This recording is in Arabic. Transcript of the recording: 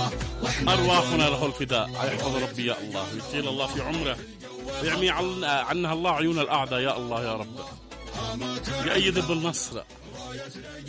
أرواحنا له الفداء. يحفظ ربي يا الله، ويطيل الله في عمره، ويعمي عنها الله عيون الأعداء يا الله يا رب، يأيد بالنصر.